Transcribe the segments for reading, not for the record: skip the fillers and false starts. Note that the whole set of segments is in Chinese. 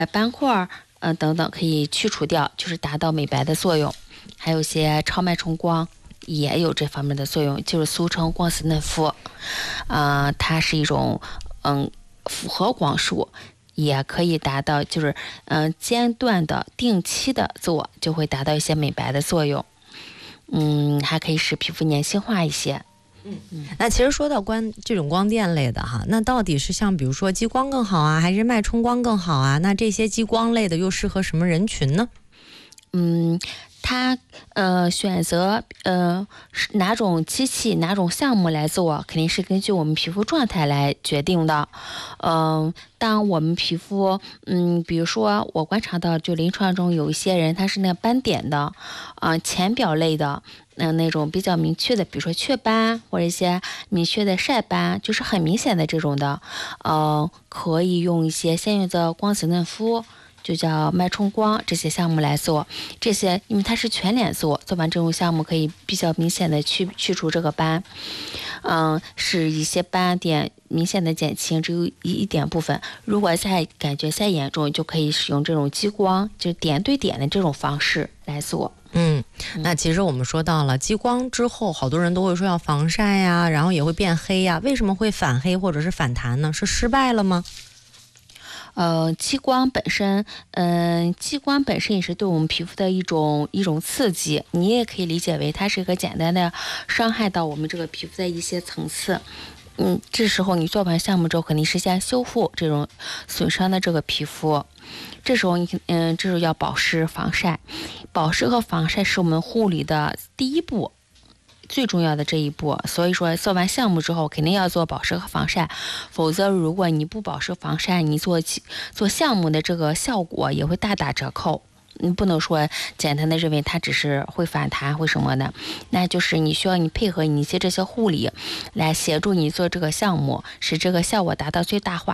斑块等等可以去除掉，就是达到美白的作用。还有些超脉冲光也有这方面的作用，就是俗称光子嫩肤。它是一种复合光束，也可以达到就是间断的定期的做，就会达到一些美白的作用。还可以使皮肤年轻化一些。 那其实说到这种光电类的哈，那到底是像比如说激光更好啊，还是脉冲光更好啊？那这些激光类的又适合什么人群呢？ 它选择哪种机器哪种项目来做，肯定是根据我们皮肤状态来决定的。当我们皮肤比如说我观察到就临床中有一些人他是那斑点的浅表类的那种比较明确的，比如说雀斑或者一些明确的晒斑，就是很明显的这种的，可以用一些先用的光子嫩肤，就叫脉冲光这些项目来做。这些因为它是全脸做完这种项目，可以比较明显的去除这个斑，使一些斑点明显的减轻，只有一点部分。如果感觉再严重，就可以使用这种激光，就点对点的这种方式来做。 那其实我们说到了激光之后，好多人都会说要防晒呀，然后也会变黑呀，为什么会反黑或者是反弹呢？是失败了吗？ 激光本身也是对我们皮肤的一种刺激，你也可以理解为它是一个简单的伤害到我们这个皮肤的一些层次。这时候你做完项目之后，肯定是先修复这种损伤的这个皮肤。这时候要保湿防晒，保湿和防晒是我们护理的第一步，最重要的这一步。所以说做完项目之后肯定要做保湿和防晒，否则如果你不保湿防晒，你做项目的这个效果也会大打折扣。你不能说简单的认为它只是会反弹会什么的，那就是你需要配合你一些这些护理来协助你做这个项目，使这个效果达到最大化。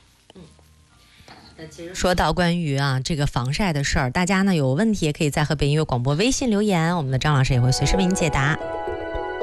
那其实说到关于这个防晒的事儿，大家呢有问题也可以在和北音乐广播微信留言，我们的张老师也会随时为您解答。